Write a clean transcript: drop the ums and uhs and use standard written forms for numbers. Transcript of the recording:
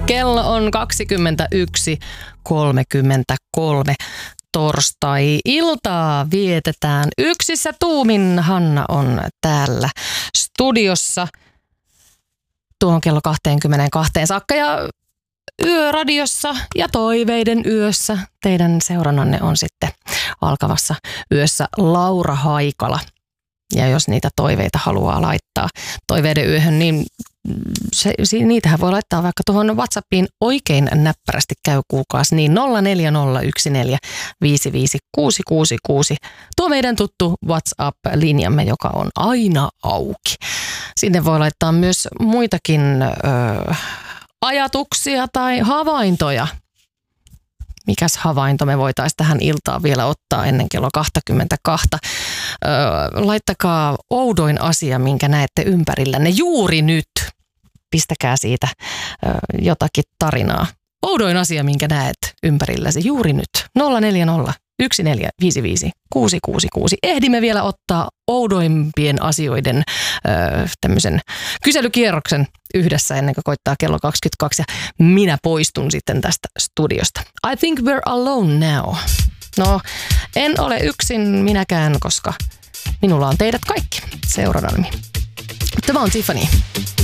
Kello on 21.33. Torstai-iltaa vietetään yksissä tuumin. Hanna on täällä studiossa tuohon kello 22 saakka ja Yöradiossa ja Toiveiden yössä. Teidän seurannanne on sitten alkavassa yössä Laura Haikala. Ja jos niitä toiveita haluaa laittaa Toiveiden yöhön, niin niitähän voi laittaa vaikka tuohon WhatsAppiin oikein näppärästi. Käy kuukaus niin 0401455666. Tuo meidän tuttu WhatsApp-linjamme, joka on aina auki. Sinne voi laittaa myös muitakin ajatuksia tai havaintoja. Mikäs havainto me voitaisiin tähän iltaan vielä ottaa ennen kello 22? Laittakaa oudoin asia, minkä näette ympärillänne juuri nyt. Pistäkää siitä jotakin tarinaa. Oudoin asia, minkä näet ympärilläsi juuri nyt. 0401455666. Ehdimme vielä ottaa oudoimpien asioiden tämmöisen kyselykierroksen yhdessä ennen kuin koittaa kello 22. Ja minä poistun sitten tästä studiosta. I think we're alone now. No, en ole yksin minäkään, koska minulla on teidät kaikki seurannani. Tämä on Tiffany.